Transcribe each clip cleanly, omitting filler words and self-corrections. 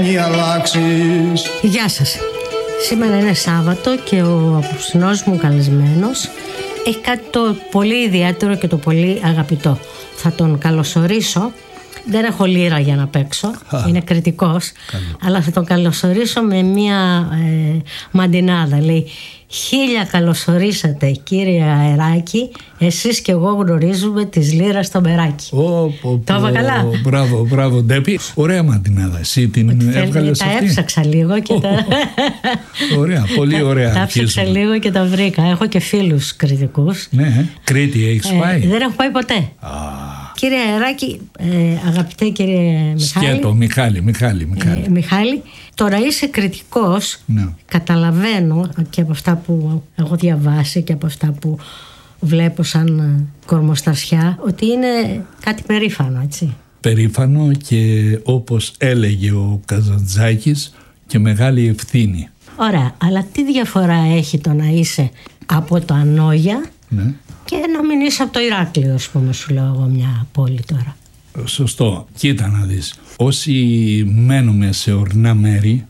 Γεια σας. Σήμερα είναι Σάββατο και ο απόψινός μου καλεσμένος έχει κάτι το πολύ ιδιαίτερο και το πολύ αγαπητό. Θα τον καλωσορίσω. Δεν έχω λίρα για να παίξω, είναι κριτικός. Αλλά θα τον καλωσορίσω με μια μαντινάδα. Λέει: 1000 καλωσορίσατε κύριε Αεράκη, εσείς και εγώ γνωρίζουμε της λίρας στο Μπεράκι. Το είπα καλά? Μπράβο Ντέπη. Ωραία μαντινάδα. Εσύ την έβγαλες αυτή? Τα έψαξα λίγο και τα... Ωραία, πολύ ωραία. Τα έψαξα λίγο και τα βρήκα. Έχω και φίλους κριτικούς. Ναι, Κρήτη έχεις πάει? Δεν έχω πάει ποτέ. Κύριε Αεράκη, αγαπητέ κύριε Μιχάλη. Σκέτο, Μιχάλη. Τώρα είσαι κριτικός, ναι. Καταλαβαίνω και από αυτά που έχω διαβάσει και από αυτά που βλέπω σαν κορμοστασιά ότι είναι κάτι περήφανο, έτσι. Περήφανο και όπως έλεγε ο Καζαντζάκης και μεγάλη ευθύνη. Ωραία, αλλά τι διαφορά έχει το να είσαι από το Ανόγια, ναι, και να μην είσαι από το Ηράκλειο, ας πούμε, σου λέω εγώ μια πόλη τώρα. Σωστό. Κοίτα να δεις. Όσοι μένουμε σε ορεινά μέρη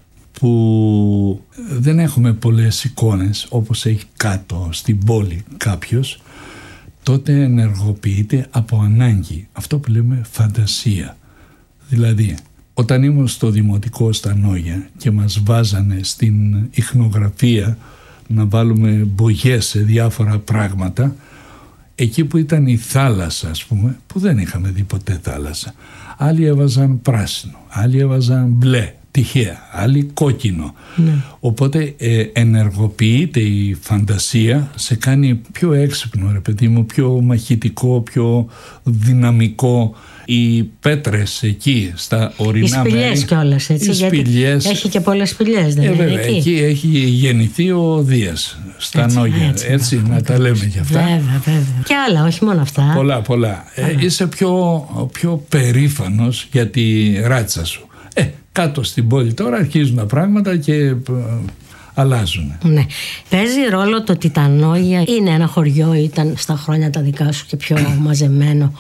που δεν έχουμε πολλές εικόνες όπως έχει κάτω στην πόλη κάποιος, τότε ενεργοποιείται από ανάγκη. Αυτό που λέμε φαντασία. Δηλαδή, όταν ήμουν στο δημοτικό στα Νόγια και μας βάζανε στην ιχνογραφία να βάλουμε μπογιές σε διάφορα πράγματα, εκεί που ήταν η θάλασσα, ας πούμε, που δεν είχαμε δει ποτέ θάλασσα, άλλοι έβαζαν πράσινο, άλλοι έβαζαν μπλε, τυχαία, άλλοι κόκκινο. Ναι. Οπότε ενεργοποιείται η φαντασία, σε κάνει πιο έξυπνο, ρε παιδί μου, πιο μαχητικό, πιο δυναμικό. Οι πέτρες εκεί στα ορεινά μέρη. Οι σπηλιές κιόλας, έτσι. Σπηλιές. Έχει και πολλές σπηλιές, δεν είναι? Βέβαια, εκεί έχει γεννηθεί ο Δίας στα Νόγια. Έτσι, να τα λέμε κι αυτά. Βέβαια. Και άλλα, όχι μόνο αυτά. Πολλά. Είσαι πιο περήφανος για τη ράτσα σου. Κάτω στην πόλη τώρα αρχίζουν τα πράγματα και αλλάζουν. Ναι. Παίζει ρόλο το ότι τα Νόγια είναι ένα χωριό, ήταν στα χρόνια τα δικά σου και πιο μαζεμένο,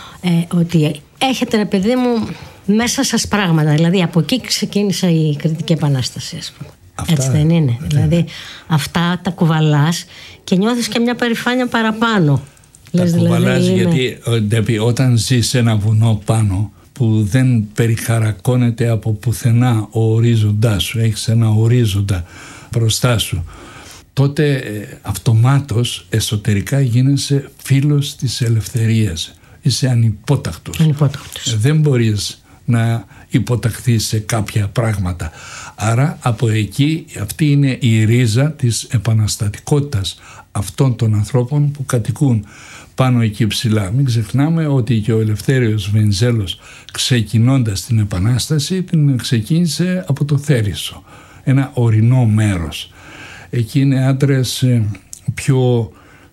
ότι έχετε, ρε παιδί μου, μέσα σας πράγματα. Δηλαδή από εκεί ξεκίνησε η Κρητική Επανάσταση, ας πούμε. Έτσι δεν είναι? Δηλαδή αυτά τα κουβαλάς και νιώθεις και μια περηφάνεια παραπάνω. Τα κουβαλάς γιατί όταν ζεις σε ένα βουνό πάνω που δεν περιχαρακώνεται από πουθενά ο ορίζοντάς σου, έχεις ένα ορίζοντα μπροστά σου, τότε αυτομάτως εσωτερικά γίνεσαι φίλος της ελευθερίας. Είσαι ανυπότακτος. Δεν μπορείς να υποταχθείς σε κάποια πράγματα. Άρα από εκεί αυτή είναι η ρίζα της επαναστατικότητας αυτών των ανθρώπων που κατοικούν πάνω εκεί ψηλά. Μην ξεχνάμε ότι και ο Ελευθέριος Βενιζέλος, ξεκινώντας την Επανάσταση, την ξεκίνησε από το Θέρισο, ένα ορεινό μέρος. Εκεί είναι άντρες πιο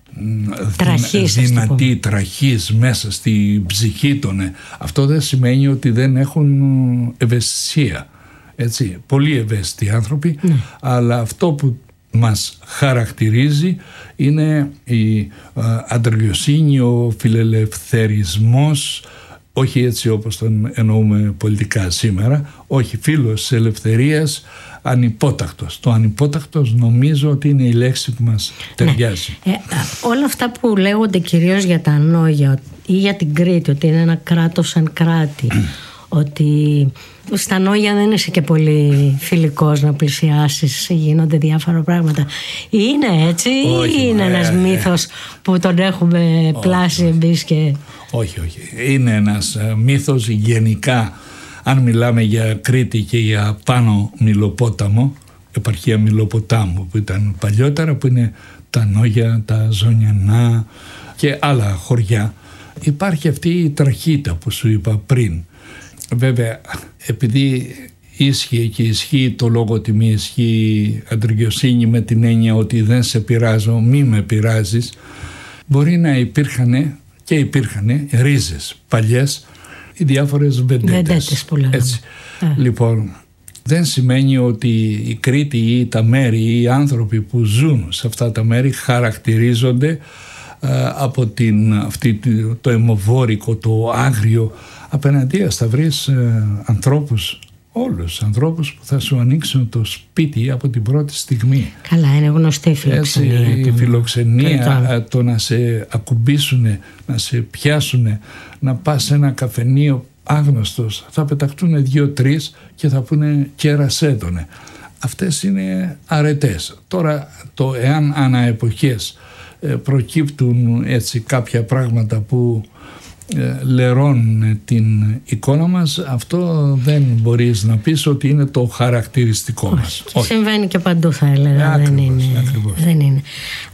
δυνατοί, τραχείς μέσα στη ψυχή των. Αυτό δεν σημαίνει ότι δεν έχουν ευαισθησία, έτσι, πολύ ευαίσθητοι άνθρωποι, αλλά αυτό που μας χαρακτηρίζει είναι η αντρογιοσύνη, ο φιλελευθερισμός, όχι έτσι όπως τον εννοούμε πολιτικά σήμερα, όχι, φίλος της ελευθερίας, ανυπότακτος. Το ανυπότακτος νομίζω ότι είναι η λέξη που μας ταιριάζει. Όλα αυτά που λέγονται κυρίως για τα Νόγια ή για την Κρήτη, ότι είναι ένα κράτος σαν κράτη, ότι στα Νόγια δεν είσαι και πολύ φιλικός να πλησιάσεις, γίνονται διάφορα πράγματα. Είναι έτσι? Όχι, ή είναι ένας μύθος που τον έχουμε πλάσει εμείς και... Όχι. Είναι ένας μύθος γενικά. Αν μιλάμε για Κρήτη και για πάνω Μιλοπόταμο, επαρχία Μιλοποτάμου που ήταν παλιότερα, που είναι τα Νόγια, τα Ζωνιανά και άλλα χωριά, υπάρχει αυτή η τραχύτητα που σου είπα πριν. Βέβαια, επειδή ίσχυε και ισχύει το λόγο τιμή, ισχύει αντρογιοσύνη με την έννοια ότι δεν σε πειράζω, μη με πειράζεις, μπορεί να υπήρχαν ρίζες παλιές, οι διάφορες βεντέτες που λέμε. Έτσι. Λοιπόν, δεν σημαίνει ότι η Κρήτη ή τα μέρη ή οι άνθρωποι που ζουν σε αυτά τα μέρη χαρακτηρίζονται από το αιμοβόρικο, το άγριο. Απέναντίας θα βρεις ανθρώπους όλους τους ανθρώπους που θα σου ανοίξουν το σπίτι από την πρώτη στιγμή. Καλά, είναι γνωστή η φιλοξενία. Έτσι, η φιλοξενία, το να σε ακουμπήσουν, να σε πιάσουν, να πας σε ένα καφενείο άγνωστος, θα πεταχτούν 2-3 και θα πούνε κερασέτονε. Αυτές είναι αρετές. Τώρα, το εάν ανά εποχές προκύπτουν έτσι κάποια πράγματα που λερώνουν την εικόνα μας, αυτό δεν μπορείς να πεις ότι είναι το χαρακτηριστικό μας. Όχι. Συμβαίνει και παντού, θα έλεγα. Ακριβώς, δεν είναι.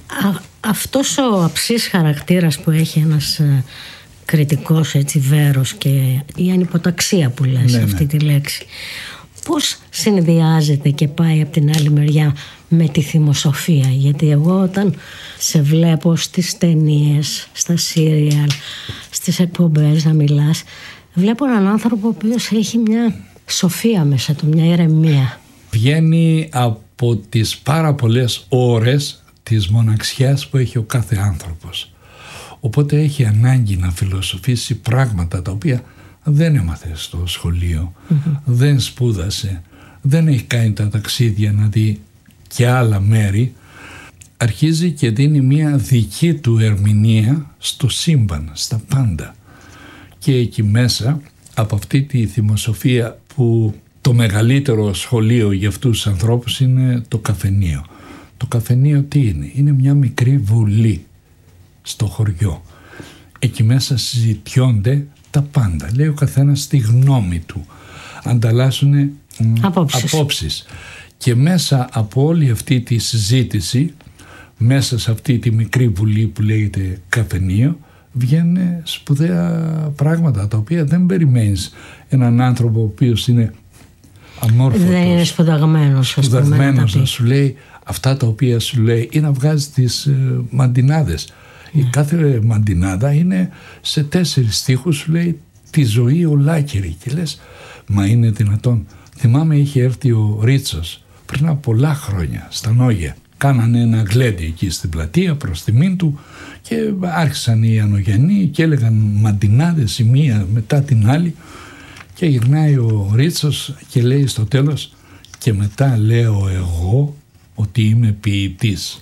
Αυτός ο αψής χαρακτήρας που έχει ένας κριτικός έτσι βέρος και η ανυποταξία που λες, αυτή τη λέξη, πώς συνδυάζεται και πάει από την άλλη μεριά με τη θυμοσοφία? Γιατί εγώ όταν σε βλέπω στις ταινίες, στα σύριαλ, στις εκπομπές να μιλάς, βλέπω έναν άνθρωπο ο οποίος έχει μια σοφία μέσα του, μια ηρεμία. Βγαίνει από τις πάρα πολλές ώρες της μοναξιάς που έχει ο κάθε άνθρωπος. Οπότε έχει ανάγκη να φιλοσοφήσει πράγματα τα οποία δεν έμαθε στο σχολείο, δεν σπούδασε, δεν έχει κάνει τα ταξίδια να δει και άλλα μέρη. Αρχίζει και δίνει μια δική του ερμηνεία στο σύμπαν, στα πάντα. Και εκεί μέσα, από αυτή τη θυμοσοφία που το μεγαλύτερο σχολείο για αυτούς τους ανθρώπους είναι το καφενείο. Το καφενείο τι είναι? Είναι μια μικρή βουλή στο χωριό. Εκεί μέσα συζητιώνται τα πάντα. Λέει ο καθένας τη γνώμη του. Ανταλλάσσουν απόψεις. Και μέσα από όλη αυτή τη συζήτηση, μέσα σε αυτή τη μικρή βουλή που λέγεται καφενείο, βγαίνουν σπουδαία πράγματα τα οποία δεν περιμένεις έναν άνθρωπο ο οποίος είναι αμόρφωτος, δεν είναι σπουδαγμένος να σου λέει αυτά τα οποία σου λέει, ή να βγάζει τις μαντινάδες. Η κάθε μαντινάδα είναι σε 4 στίχους, σου λέει τη ζωή ολάκερη και λες, μα είναι δυνατόν? Θυμάμαι είχε έρθει ο Ρίτσος πριν από πολλά χρόνια στα Νόγια, κάνανε ένα γλέντι εκεί στην πλατεία προς τιμήν του και άρχισαν οι Ανογιανοί και έλεγαν μαντινάδες η μία μετά την άλλη και γυρνάει ο Ρίτσος και λέει στο τέλος, και μετά λέω εγώ ότι είμαι ποιητής.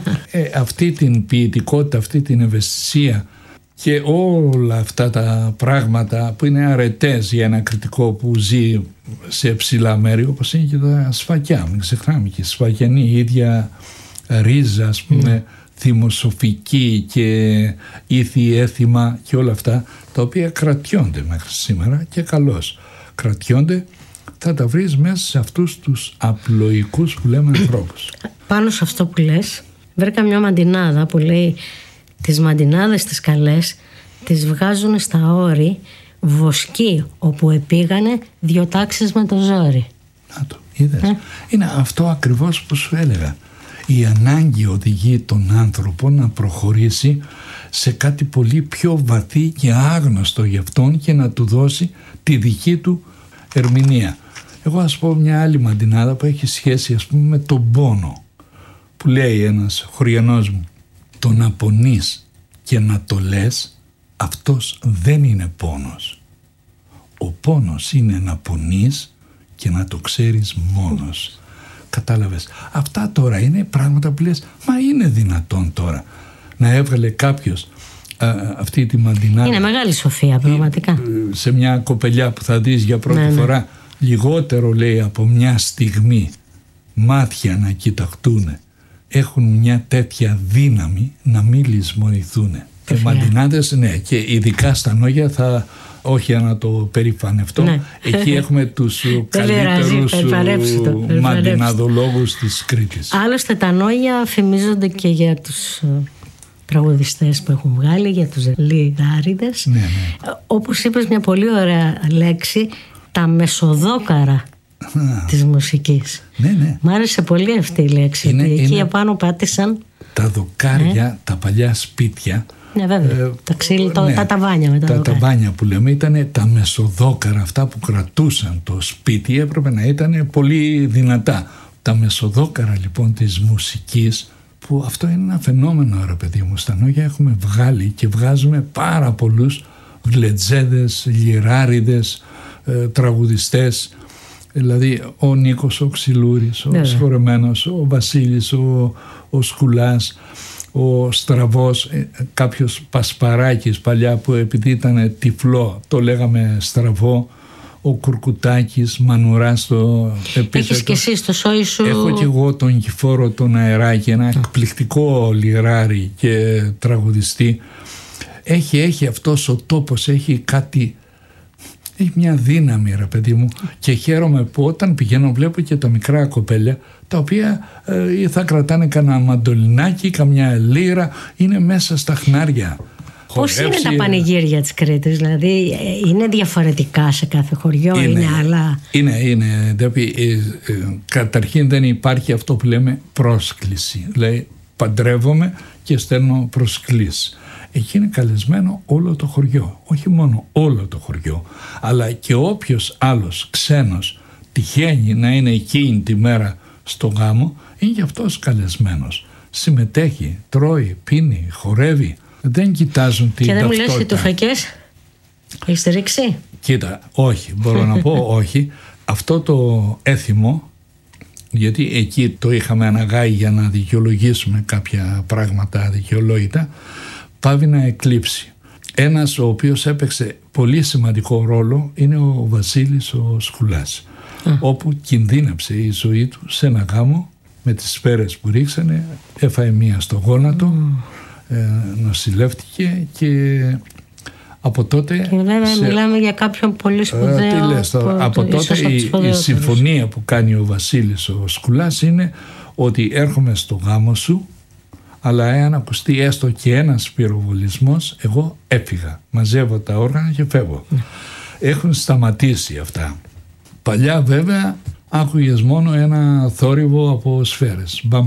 Αυτή την ποιητικότητα, αυτή την ευαισθησία και όλα αυτά τα πράγματα που είναι αρετές για ένα κριτικό που ζει σε ψηλά μέρη, όπως είναι και τα σφακιά, μην ξεχνάμε, και σφακιανή η ίδια ρίζα, ας πούμε, θυμοσοφική και ήθη έθιμα και όλα αυτά, τα οποία κρατιόνται μέχρι σήμερα και καλώς κρατιόνται. Θα τα βρεις μέσα σε αυτούς τους απλοϊκούς που λέμε ανθρώπους. Πάνω σε αυτό που λες, βρήκα μια μαντινάδα που λέει τις μαντινάδες τις καλές τις βγάζουν στα όρη βοσκοί όπου επήγανε 2 τάξεις με το ζόρι. Να το είδες. Είναι αυτό ακριβώς που σου έλεγα. Η ανάγκη οδηγεί τον άνθρωπο να προχωρήσει σε κάτι πολύ πιο βαθύ και άγνωστο για αυτόν και να του δώσει τη δική του ερμηνεία. Εγώ ας πω μια άλλη μαντινάδα που έχει σχέση, ας πούμε, με τον πόνο, που λέει ένας χωριανός μου, το να πονείς και να το λες, αυτός δεν είναι πόνος. Ο πόνος είναι να πονείς και να το ξέρεις μόνος. Κατάλαβες? Αυτά τώρα είναι πράγματα που λες, μα είναι δυνατόν τώρα να έβγαλε κάποιος αυτή τη μαντινάδα? Είναι μεγάλη σοφία πραγματικά. Σε μια κοπελιά που θα δεις για πρώτη φορά, λιγότερο λέει από μια στιγμή μάτια να κοιταχτούν, έχουν μια τέτοια δύναμη να μην λησμονηθούν. Και μαντινάδες, ναι, και ειδικά στα Νόγια θα, όχι να το περηφανευτώ, εκεί έχουμε τους καλύτερους μαντιναδολόγους της Κρήτης. Άλλωστε τα Νόγια φημίζονται και για τους τραγουδιστές που έχουν βγάλει, για τους λιγάριδες. Όπως είπες μια πολύ ωραία λέξη, τα μεσοδόκαρα της μουσικής. Μ' άρεσε πολύ αυτή η λέξη. Εκεί επάνω πάτησαν τα δοκάρια, τα παλιά σπίτια. Ναι, βέβαια. Τα ξύλι, τα ταβάνια μετά. Τα ταβάνια που λέμε ήταν τα μεσοδόκαρα, αυτά που κρατούσαν το σπίτι, έπρεπε να ήταν πολύ δυνατά. Τα μεσοδόκαρα λοιπόν της μουσικής, που αυτό είναι ένα φαινόμενο, ρε παιδί μου. Στα Νόγια έχουμε βγάλει και βγάζουμε πάρα πολλούς γλετζέδες, λιράριδες, τραγουδιστές Δηλαδή ο Νίκος ο Ξυλούρης, ο συγχωρεμένος, ο Βασίλης, ο Σκουλάς, ο Στραβός, κάποιος Πασπαράκης παλιά που επειδή ήταν τυφλό το λέγαμε Στραβό, ο Κουρκουτάκης, Μανουράς το επίθετο. Έχεις και εσύ στο σόι σου. Έχω και εγώ τον Κηφόρο τον Αεράκη, ένα εκπληκτικό λιράρι και τραγουδιστή. Έχει αυτός ο τόπος, έχει κάτι, έχει μια δύναμη ρε παιδί μου, και χαίρομαι που όταν πηγαίνω βλέπω και τα μικρά κοπέλια τα οποία θα κρατάνε κανένα μαντολινάκι, καμιά λύρα, είναι μέσα στα χνάρια. Πώς είναι τα πανηγύρια της Κρήτης, δηλαδή είναι διαφορετικά σε κάθε χωριό, είναι άλλα? Είναι. Καταρχήν δεν υπάρχει αυτό που λέμε πρόσκληση. Δηλαδή παντρεύομαι και στέλνω προσκλήσεις. Εκεί είναι καλεσμένο όλο το χωριό, όχι μόνο όλο το χωριό, αλλά και όποιος άλλος ξένος τυχαίνει να είναι εκείνη τη μέρα στο γάμο, είναι και αυτός καλεσμένος. Συμμετέχει, τρώει, πίνει, χορεύει. Δεν κοιτάζουν την ταυτότητα. Και δεν μου λες οι τουφεκές, έχεις ρίξει? Κοίτα, όχι, μπορώ να πω όχι. Αυτό το έθιμο, γιατί εκεί το είχαμε αναγάγει για να δικαιολογήσουμε κάποια πράγματα αδικαιολόγητα, πάβει να εκλείψει. Ένας ο οποίος έπαιξε πολύ σημαντικό ρόλο είναι ο Βασίλης ο Σκουλάς, όπου κινδύνεψε η ζωή του σε ένα γάμο με τις σφαίρες που ρίξανε, έφαε μία στο γόνατο, νοσηλεύτηκε και από τότε... Και βέβαια μιλάμε για κάποιον πολύ σπουδαίο. Τι λες τώρα, από τότε η συμφωνία που κάνει ο Βασίλης ο Σκουλάς είναι ότι έρχομαι στο γάμο σου, αλλά εάν ακουστεί έστω και ένας πυροβολισμός, εγώ έφυγα, μαζεύω τα όργανα και φεύγω. Έχουν σταματήσει αυτά. Παλιά βέβαια άκουγες μόνο ένα θόρυβο από σφαίρες, μπαμ,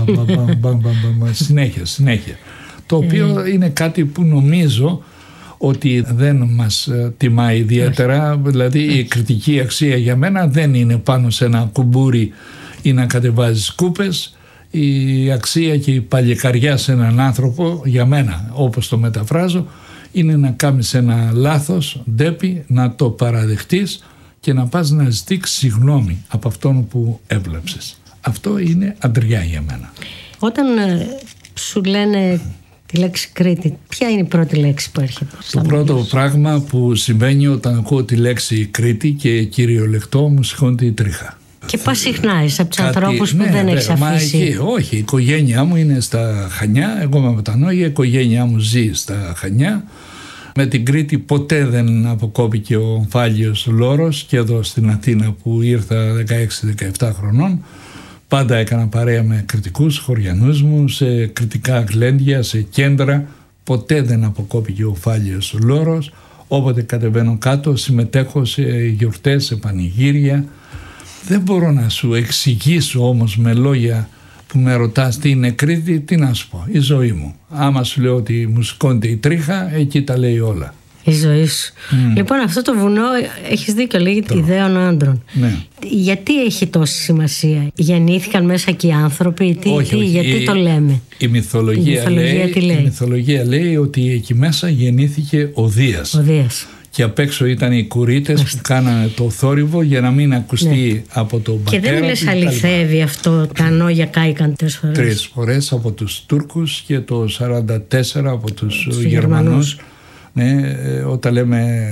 συνέχεια. Το οποίο είναι κάτι που νομίζω ότι δεν μας τιμά ιδιαίτερα. Δηλαδή η κριτική αξία για μένα δεν είναι πάνω σε ένα κουμπούρι ή να κατεβάζεις κούπες. Η αξία και η παλικαριά σε έναν άνθρωπο, για μένα όπως το μεταφράζω, είναι να κάνεις ένα λάθος, ντέπι, να το παραδεχτείς και να πας να ζητήσεις συγγνώμη από αυτόν που έβλεψες. Αυτό είναι αντριά για μένα. Όταν σου λένε τη λέξη Κρήτη, ποια είναι η πρώτη λέξη που έρχεται? Το πρώτο πράγμα που συμβαίνει όταν ακούω τη λέξη Κρήτη και κυριολεκτό, μου σηκώνεται η τρίχα. Και πας συχνά είσαι από τους ανθρώπους που δεν έχεις αφήσει? Όχι, η οικογένειά μου είναι στα Χανιά, εγώ είμαι από τα Νόγια, η οικογένειά μου ζει στα Χανιά. Με την Κρήτη ποτέ δεν αποκόπηκε ο ομφάλιος λόρος, και εδώ στην Αθήνα που ήρθα 16-17 χρονών πάντα έκανα παρέα με κριτικούς χωριανούς μου, σε κριτικά γλέντια, σε κέντρα. Ποτέ δεν αποκόπηκε ο ομφάλιος λόρος. Όποτε κατεβαίνω κάτω συμμετέχω σε γιορτές, σε πανηγύρια. Δεν μπορώ να σου εξηγήσω όμως με λόγια που με ρωτάς τι είναι Κρήτη, τι να σου πω, η ζωή μου. Άμα σου λέω ότι μου σηκώνεται η τρίχα, εκεί τα λέει όλα. Η ζωή σου. Λοιπόν, αυτό το βουνό, έχεις δίκιο, λέγεται ιδέων άντρων. Ναι. Γιατί έχει τόση σημασία? Γεννήθηκαν μέσα και οι άνθρωποι? Γιατί το λέμε? Η μυθολογία λέει ότι εκεί μέσα γεννήθηκε ο Δίας. Και απ' έξω ήταν οι κουρίτες που κάνανε το θόρυβο για να μην ακουστεί από τον πατέρα. Και δεν λες αληθεύει αυτό? Τα Νόγια κάηκαν 3 φορές. 3 φορές από τους Τούρκους και το 44 από τους Γερμανούς. Ναι, όταν λέμε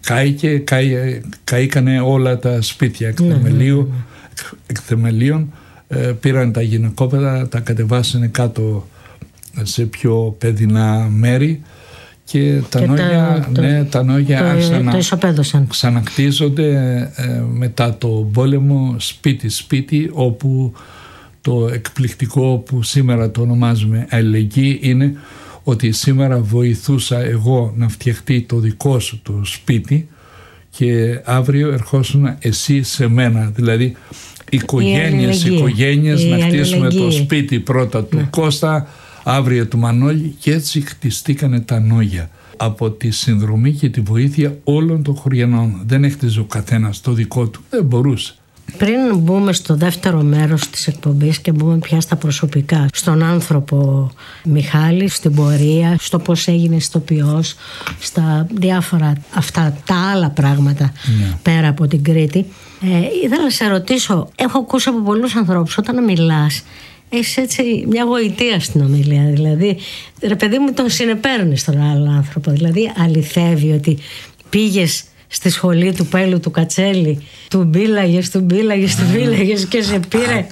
καήκανε όλα τα σπίτια εκ θεμελίων. Πήραν τα γυναικόπαιδα, τα κατεβάσανε κάτω σε πιο παιδινά μέρη. Και τα Νόγια άρχισαν να ξανακτίζονται μετά το πόλεμο σπίτι-σπίτι, όπου το εκπληκτικό που σήμερα το ονομάζουμε αλληλεγγύη είναι ότι σήμερα βοηθούσα εγώ να φτιαχτεί το δικό σου το σπίτι και αύριο ερχόσουν εσύ σε μένα. Δηλαδή οικογένειες να χτίσουμε το σπίτι πρώτα του Κώστα, αύριο του Μανώλη, και έτσι χτιστήκανε τα Νόγια από τη συνδρομή και τη βοήθεια όλων των χωριανών. Δεν έχτιζε ο καθένας το δικό του, δεν μπορούσε. Πριν μπούμε στο δεύτερο μέρος της εκπομπής και μπούμε πια στα προσωπικά, στον άνθρωπο Μιχάλη, στην πορεία, στο πώς έγινε ηθοποιός, στα διάφορα αυτά τα άλλα πράγματα πέρα από την Κρήτη, Ήθελα να σε ρωτήσω, έχω ακούσει από πολλούς ανθρώπους όταν μιλάς, έχεις έτσι μια γοητεία στην ομιλία. Δηλαδή, ρε παιδί μου, τον συνεπέρνεις τον άλλο άνθρωπο. Δηλαδή, αληθεύει ότι πήγες στη σχολή του Πέλου του Κατσέλη, του μπίλαγες και σε πήρε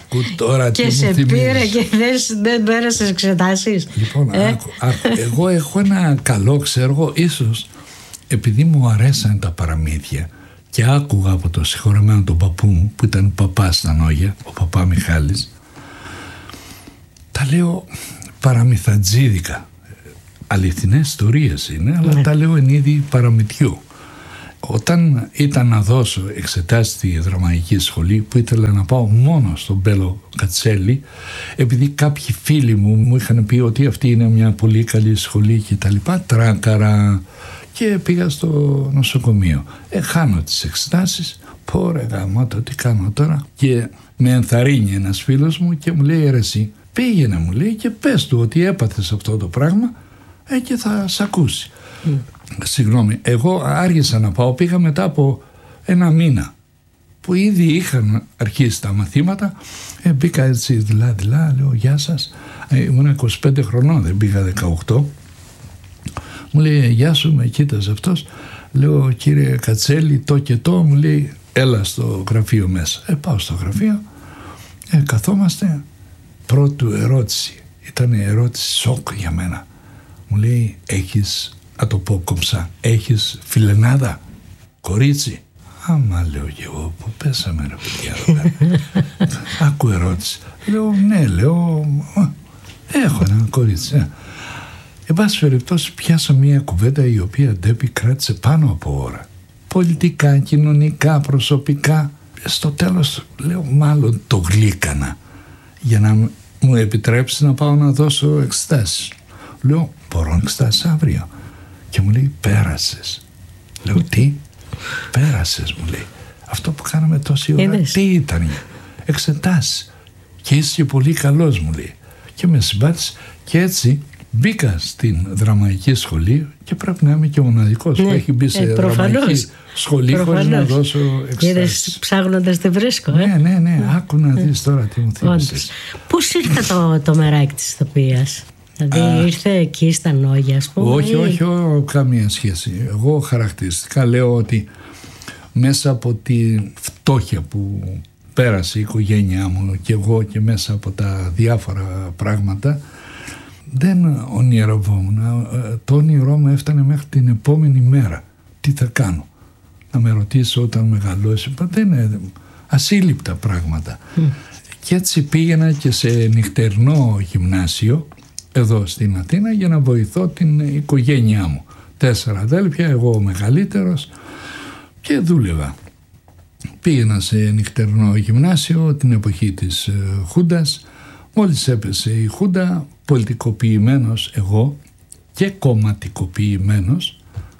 και δεν πέρασες εξετάσεις. Λοιπόν, εγώ έχω ένα καλό ξέργο, ίσως επειδή μου αρέσαν τα παραμύθια και άκουγα από το συγχωρεμένο τον παππού μου που ήταν παπάς στα Νόγια, ο παπά Μιχάλης, τα λέω παραμυθατζίδικα. Αληθινές ιστορίες είναι, αλλά τα λέω εν είδη παραμυθιού. Όταν ήταν να δώσω εξετάσεις στη δραματική σχολή, που ήθελα να πάω μόνο στον Πέλο Κατσέλη, επειδή κάποιοι φίλοι μου είχαν πει ότι αυτή είναι μια πολύ καλή σχολή και τα λοιπά, τράκαρα, και πήγα στο νοσοκομείο. Χάνω τις εξετάσεις, πω ρε γαμώτο, τι κάνω τώρα? Και με ενθαρρύνει ένας φίλος μου και μου λέει, ρε εσύ, πήγαινε, μου λέει, και πες του ότι έπαθες αυτό το πράγμα και θα σ' ακούσει. Συγγνώμη, εγώ άργησα να πάω, πήγα μετά από ένα μήνα που ήδη είχαν αρχίσει τα μαθήματα. Μπήκα έτσι δειλά, λέω γεια σας, ήμουν 25 χρονών, δεν πήγα 18. Μου λέει γεια σου, με κοίταζε αυτός, λέω κύριε Κατσέλη το και το, μου λέει έλα στο γραφείο μέσα. Πάω στο γραφείο, καθόμαστε, πρώτη ερώτηση, ήταν η ερώτηση σοκ για μένα. Μου λέει έχεις, να το πω κομψά, έχεις φιλενάδα, κορίτσι? Άμα, λέω και εγώ, που πέσαμε ρε παιδιά. Άκου ερώτηση. Λέω ναι, λέω έχω ένα κορίτσι. Εν πάση περιπτώσει πιάσα μια κουβέντα η οποία Ντέπη κράτησε πάνω από ώρα. Πολιτικά, κοινωνικά, προσωπικά. Στο τέλος λέω μάλλον το γλύκανα για να μου επιτρέψει να πάω να δώσω εξετάσεις. Λέω μπορώ εξετάσεις αύριο? Και μου λέει πέρασες. Λέω τι? Πέρασες, μου λέει. Αυτό που κάναμε τόση ώρα τι ήταν? Εξετάσεις. Και είσαι και πολύ καλός, μου λέει. Και με συμπάθησε και έτσι μπήκα στην δραματική σχολή και πρέπει να είμαι και ο μοναδικός που έχει μπει σε δραματική σχολή χωρίς να δώσω εξετάσεις. Ψάχνοντας τη βρίσκω. Ναι, άκου να δεις τώρα τι μου θύμισες. Πώς ήρθε το μεράκι της ηθοποιίας? Δηλαδή ήρθε εκεί στα Νόγια, ας πούμε? Όχι, καμία σχέση. Εγώ χαρακτηριστικά λέω ότι μέσα από τη φτώχεια που πέρασε η οικογένειά μου και εγώ και μέσα από τα διάφορα πράγματα δεν ονειρευόμουν. Το όνειρό μου έφτανε μέχρι την επόμενη μέρα. Τι θα κάνω? Να με ρωτήσει όταν μεγαλώσει. Δεν είναι ασύλληπτα πράγματα. Και έτσι πήγαινα και σε νυχτερινό γυμνάσιο εδώ στην Αθήνα για να βοηθώ την οικογένειά μου. 4 αδέλφια, εγώ ο μεγαλύτερος, και δούλευα. Πήγαινα σε νυχτερινό γυμνάσιο την εποχή της Χούντας. Μόλις έπεσε η Χούντα, πολιτικοποιημένος εγώ και κομματικοποιημένος,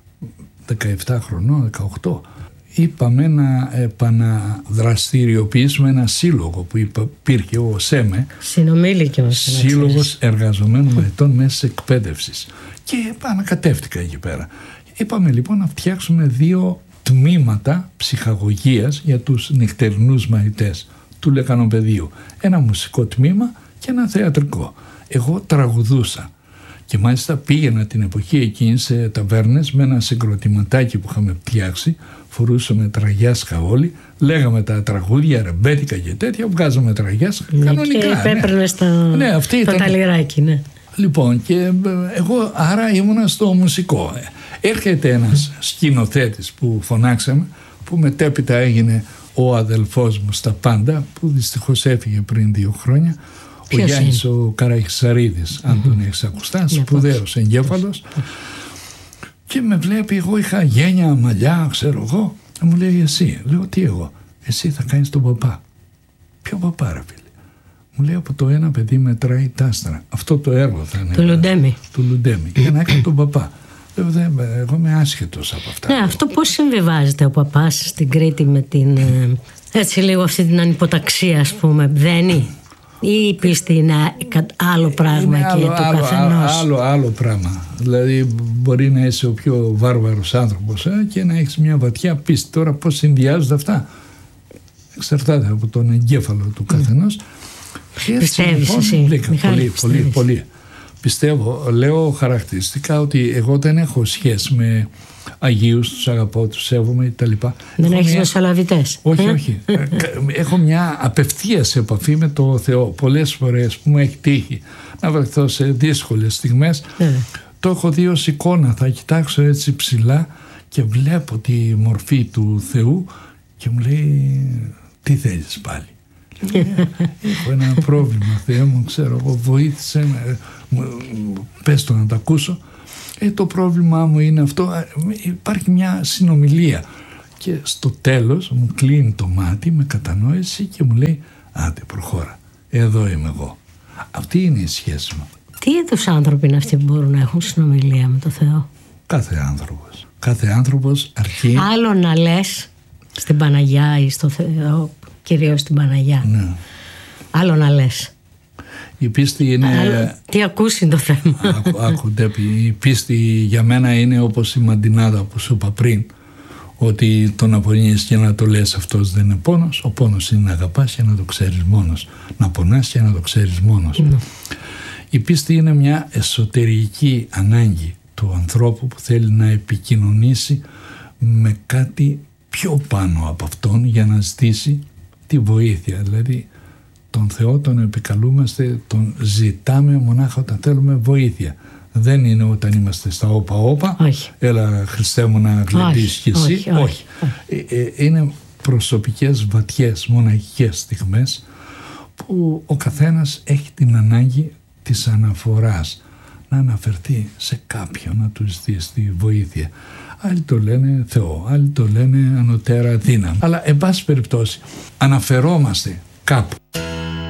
17 χρονών, 18, είπαμε να επαναδραστηριοποιήσουμε ένα σύλλογο που υπήρχε, ο ΣΕΜΕ, Σύλλογος Εργαζομένων Μαθητών Μέσης Εκπαίδευσης, και ανακατεύτηκα εκεί πέρα. Είπαμε λοιπόν να φτιάξουμε 2 τμήματα ψυχαγωγίας για τους νυχτερινούς μαθητές του Λεκανοπεδίου. Ένα μουσικό τμήμα και ένα θεατρικό. Εγώ τραγουδούσα και μάλιστα πήγαινα την εποχή εκείνη σε ταβέρνες με ένα συγκροτηματάκι που είχαμε φτιάξει, φορούσαμε τραγιάσκα όλοι, λέγαμε τα τραγούδια ρεμπέτικα και τέτοια, βγάζαμε τραγιάσκα κανονικά. Και επέπαιρνες το ταλιράκι, ναι. Λοιπόν, και εγώ άρα ήμουνα στο μουσικό. Έρχεται ένας σκηνοθέτης που φωνάξαμε, που μετέπειτα έγινε ο αδελφός μου στα πάντα, που δυστυχώς έφυγε πριν 2 χρόνια. Ο Γιάννης ο Καραχισαρίδης, αν τον έχεις ακουστά, σπουδαίος εγκέφαλος. Και με βλέπει, εγώ είχα γένια, μαλλιά, ξέρω εγώ. Μου λέει εσύ. Λέω τι εγώ? Εσύ θα κάνεις τον παπά. Ποιο παπά ρε φίλε? Μου λέει από το ένα παιδί μετράει τα άστρα. Αυτό το έργο θα είναι. Του Λουντέμι. Για να έκανε τον παπά. Εγώ είμαι άσχετος από αυτά. Ναι, αυτό πώς συμβιβάζεται ο παπάς στην Κρήτη με την έτσι λίγο αυτή την ανυποταξία, ας πούμε? Μπαίνει ή η πίστη είναι άλλο πράγμα και του καθενός? Άλλο πράγμα. Δηλαδή μπορεί να είσαι ο πιο βάρβαρος άνθρωπος και να έχεις μια βαθιά πίστη. Τώρα πώς συνδυάζονται αυτά? εξαρτάται από τον εγκέφαλο του καθενός. Πιστεύεις εσύ, Μιχάλη? Πολύ. Πιστεύω, λέω χαρακτηριστικά ότι εγώ δεν έχω σχέση με Αγίους, τους αγαπώ, τους σέβομαι κτλ. Δεν έχεις μεσολαβητές? Όχι. Έχω μια απευθείας επαφή με το Θεό. Πολλές φορές που μου έχει τύχει να βρεθώ σε δύσκολες στιγμές, το έχω δει ως εικόνα. Θα κοιτάξω έτσι ψηλά και βλέπω τη μορφή του Θεού και μου λέει, τι θέλεις πάλι? Έχω ένα πρόβλημα, Θεέ μου, ξέρω εγώ, βοήθησε, πες το να το ακούσω. Το πρόβλημά μου είναι αυτό. Υπάρχει μια συνομιλία και στο τέλος μου κλείνει το μάτι με κατανόηση και μου λέει, άντε προχώρα, εδώ είμαι εγώ. Αυτή είναι η σχέση μου. Τι είδους άνθρωποι είναι αυτοί που μπορούν να έχουν συνομιλία με το Θεό? Κάθε άνθρωπος αρκεί. Άλλο να λες στην Παναγιά ή στο Θεό, κυρίως στην Παναγιά. Ναι. Άλλο να λες. Η πίστη είναι... Τι ακούσει το θέμα. Η πίστη για μένα είναι όπως η μαντινάδα που σου είπα πριν, ότι το να πονείς και να το λες αυτός δεν είναι πόνος. Ο πόνος είναι να αγαπάς και να το ξέρεις μόνος, να πονάς και να το ξέρεις μόνος. Η πίστη είναι μια εσωτερική ανάγκη του ανθρώπου που θέλει να επικοινωνήσει με κάτι πιο πάνω από αυτόν για να ζητήσει τη βοήθεια. Δηλαδή τον Θεό τον επικαλούμαστε, τον ζητάμε μονάχα όταν θέλουμε βοήθεια. Δεν είναι όταν είμαστε στα όπα-όπα. Έλα Χριστέ μου να γλεντήσεις κι εσύ. Όχι. Είναι προσωπικές, βαθιές, μοναχικές στιγμές που ο καθένας έχει την ανάγκη της αναφοράς, να αναφερθεί σε κάποιον, να του ζητήσει τη βοήθεια. Άλλοι το λένε Θεό, άλλοι το λένε ανωτέρα δύναμη. Αλλά εν πάση περιπτώσει αναφερόμαστε κάπου.